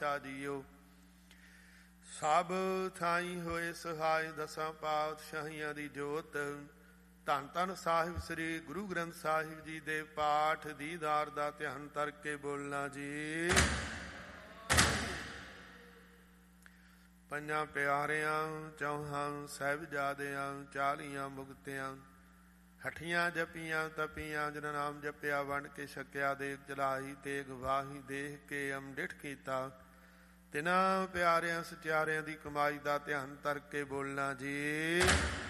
JIO. ਸਭ ਥਾਈ ਹੋਏ ਸਹਾਇ ਦਸਾਂ ਪਾਤਸ਼ਾਹੀਆਂ ਦੀ ਜੋਤ। ਧੰਨ ਧੰਨ ਸਾਹਿਬ ਸ੍ਰੀ ਗੁਰੂ ਗ੍ਰੰਥ ਸਾਹਿਬ ਜੀ ਦੇ ਪਾਠ ਦੀਦਾਰ ਦਾ ਧਿਆਨ ਕਰਕੇ ਬੋਲਣਾ ਜੀ। ਪੰਜਾਂ ਪਿਆਰਿਆਂ, ਚੌਹਾਂ ਸਾਹਿਬਜ਼ਾਦਿਆਂ, 40 ਮੁਕਤਿਆਂ, ਹਠੀਆਂ ਜਪੀਆਂ ਤਪੀਆਂ, ਜਿਨ ਨਾਮ ਜਪਿਆ ਵੰਡ ਕੇ ਛਕਿਆ, ਦੇਗ ਚਲਾਈ ਤੇਗ ਵਾਹੀ, ਦੇਖ ਕੇ ਅੰਮ੍ਰਿਤ ਕੀਤਾ। ਤਿਨਾਂ ਪਿਆਰਿਆਂ ਸਚਿਆਰਿਆਂ ਦੀ ਕਮਾਈ ਦਾ ਧਿਆਨ ਕਰਕੇ ਬੋਲਣਾ ਜੀ।